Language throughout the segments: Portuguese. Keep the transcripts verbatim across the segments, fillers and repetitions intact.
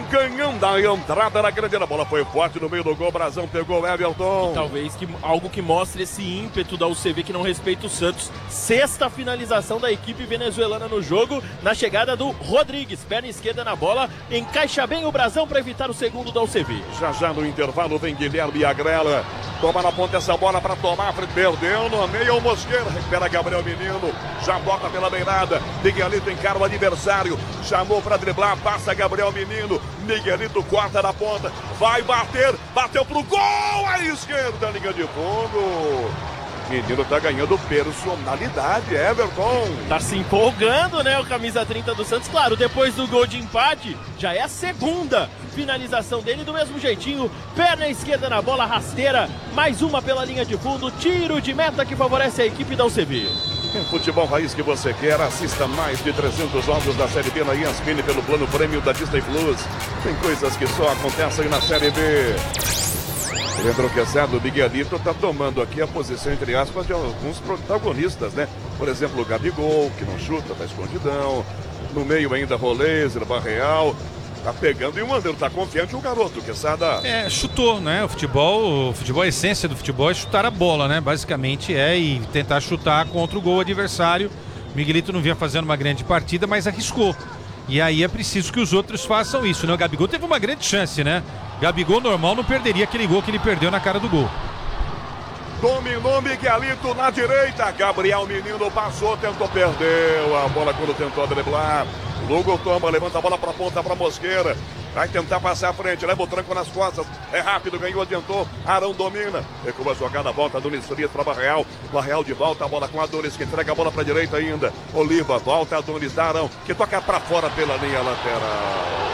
ganhando a entrada na grande. A bola foi forte no meio do gol. Brazão pegou o Everton. E talvez que, algo que mostre esse ímpeto da U C V que não respeita o Santos. Sexta finalização da equipe venezuelana no jogo, na chegada do Rodrigues. Perna esquerda na bola, encaixa bem o Brazão para evitar o segundo da U C V. Já já no intervalo vem Guilherme Agrela. Toma na ponta essa bola para tomar. Perdeu no meio o Mosqueira. Recupera Gabriel Menino. Já bota pela beirada. Miguelito encara o adversário. Chamou para driblar. Passa Gabriel Menino. Miguelito corta na ponta. Vai bater. Bateu pro gol. À esquerda, linha de fundo. Menino tá ganhando personalidade, Everton. Tá se empolgando, né, o camisa trinta do Santos. Claro, depois do gol de empate, já é a segunda finalização dele do mesmo jeitinho. Perna esquerda na bola, rasteira. Mais uma pela linha de fundo. Tiro de meta que favorece a equipe da U C V. Em futebol raiz que você quer, assista mais de trezentos jogos da Série B na E S P N pelo plano prêmio da Disney Plus. Tem coisas que só acontecem na Série B. Leandro Quesada, o Miguelito tá tomando aqui a posição, entre aspas, de alguns protagonistas, né? Por exemplo, o Gabigol, que não chuta, tá escondidão. No meio ainda, Roleiser, Barreal. Tá pegando e o André tá confiante, o garoto, Quesada. É, chutou, né? O futebol, o futebol, a essência do futebol é chutar a bola, né? Basicamente é e tentar chutar contra o gol adversário. O Miguelito não vinha fazendo uma grande partida, mas arriscou. E aí é preciso que os outros façam isso, né? O Gabigol teve uma grande chance, né? Gabigol normal não perderia aquele gol que ele perdeu na cara do gol. Dominou Miguelito na direita. Gabriel Menino passou, tentou, perdeu a bola quando tentou driblar. Lugo toma, levanta a bola pra ponta pra Mosqueira. Vai tentar passar à frente, leva o tranco nas costas. É rápido, ganhou, adiantou. Arão domina. Recua a jogada, volta. Adonis Frias para Barreal. Barreal de volta, a bola com Adonis, que entrega a bola pra direita ainda. Oliva, volta, Adonis da Arão, que toca pra fora pela linha lateral.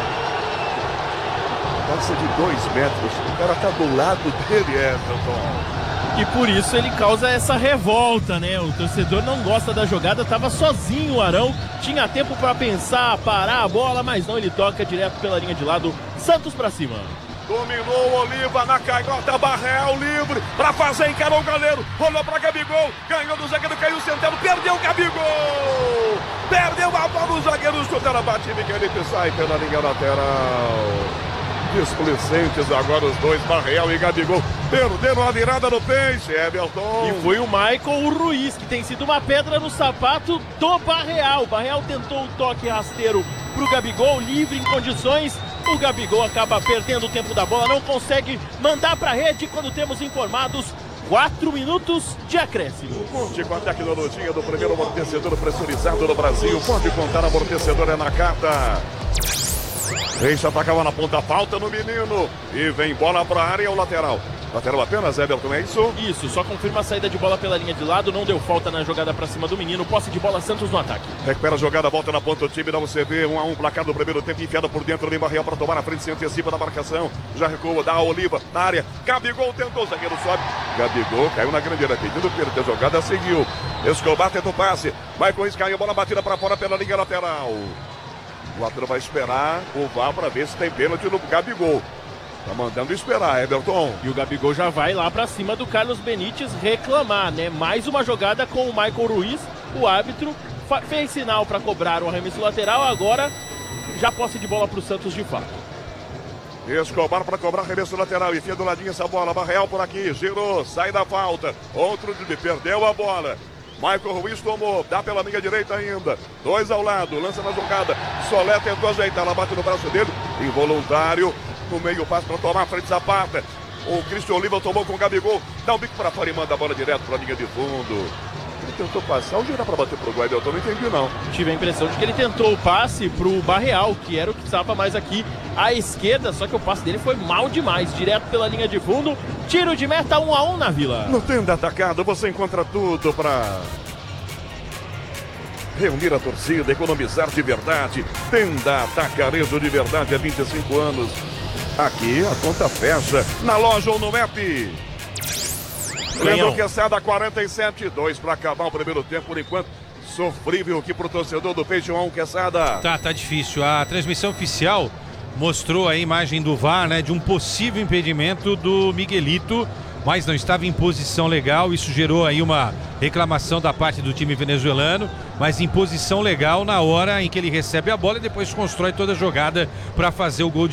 Passa de dois metros. O cara tá do lado dele, Everton. E por isso ele causa essa revolta, né? O torcedor não gosta da jogada, tava sozinho o Arão, tinha tempo para pensar, parar a bola, mas não, ele toca direto pela linha de lado. Santos para cima. Dominou o Oliva na canhota, Barreal livre pra fazer, encarou o goleiro, rolou pra Gabigol, ganhou do zagueiro, caiu sentado, perdeu o Gabigol! Perdeu a bola, o zagueiro chuta na batida, Miguelito sai pela linha lateral. Displicentes agora os dois, Barreal e Gabigol, perderam a virada no peixe, Everton. E foi o Michael Ruiz, que tem sido uma pedra no sapato do Barreal. Barreal tentou o toque rasteiro pro Gabigol, livre em condições. O Gabigol acaba perdendo o tempo da bola, não consegue mandar pra rede quando temos informados quatro minutos de acréscimo. Conte com a tecnologia do primeiro amortecedor pressurizado no Brasil. Pode contar, amortecedor é na carta. Deixa atacar na ponta, falta no menino. E vem bola para a área, o lateral. Lateral apenas, Everton, é isso? Isso, só confirma a saída de bola pela linha de lado. Não deu falta na jogada para cima do menino. Posse de bola, Santos no ataque. Recupera a jogada, volta na ponta, o time da U C V. um a um, placar do primeiro tempo, enfiado por dentro de Barreal para tomar a frente, se antecipa da marcação. Já recua, dá a Oliva na área. Gabigol tentou, o zagueiro sobe. Gabigol caiu na grande área, pedindo perda, a jogada seguiu. Escobar tenta o passe. Vai com isso, caiu a bola batida para fora pela linha lateral. O árbitro vai esperar o V A R para ver se tem pênalti no Gabigol. Tá mandando esperar, Everton. E o Gabigol já vai lá pra cima do Carlos Benítez reclamar, né? Mais uma jogada com o Michael Ruiz. O árbitro fez sinal para cobrar o arremesso lateral. Agora já posse de bola pro Santos de fato. Escobar para cobrar arremesso lateral. Enfia do ladinho essa bola. Barreal por aqui. Girou. Sai da falta. Outro de perdeu a bola. Michael Ruiz tomou, dá pela linha direita ainda. Dois ao lado, lança na jogada. Solé tentou ajeitar, ela bate no braço dele. Involuntário, no meio, passo para tomar a frente, Zapata. O Cristian Oliva tomou com o Gabigol. Dá um bico para fora e manda a bola direto para a linha de fundo. Ele tentou passar ou girar para bater pro gol, Everton? Não entendi, não. Tive a impressão de que ele tentou o passe pro Barreal, que era o que estava mais aqui à esquerda, só que o passe dele foi mal demais, direto pela linha de fundo. Tiro de meta, um a um na Vila. No Tenda Atacado você encontra tudo para reunir a torcida, economizar de verdade. Tenda Atacarejo de verdade há vinte e cinco anos. Aqui a conta fecha na loja ou no app. Leandro Quesada, quarenta e sete, dois para acabar o primeiro tempo por enquanto. Sofrível aqui pro torcedor do Peixe, um Quesada. Tá, tá difícil. A transmissão oficial mostrou a imagem do V A R, né, de um possível impedimento do Miguelito, mas não estava em posição legal. Isso gerou aí uma reclamação da parte do time venezuelano, mas em posição legal na hora em que ele recebe a bola e depois constrói toda a jogada para fazer o gol de